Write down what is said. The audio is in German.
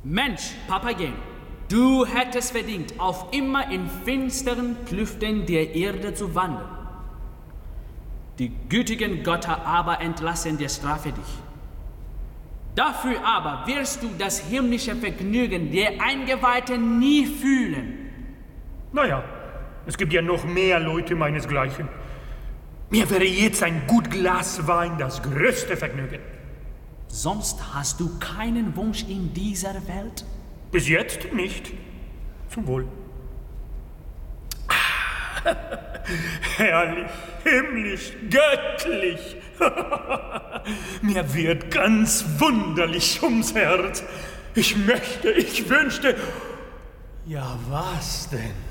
Mensch, Papageno, du hättest verdient, auf immer in finsteren Klüften der Erde zu wandern. Die gütigen Götter aber entlassen dir Strafe dich. Dafür aber wirst du das himmlische Vergnügen der Eingeweihten nie fühlen. Naja, es gibt ja noch mehr Leute meinesgleichen. Mir wäre jetzt ein gut Glas Wein das größte Vergnügen. Sonst hast du keinen Wunsch in dieser Welt? Bis jetzt nicht. Zum Wohl. Herrlich, himmlisch, göttlich. Mir wird ganz wunderlich ums Herz. Ich wünschte. Ja, was denn?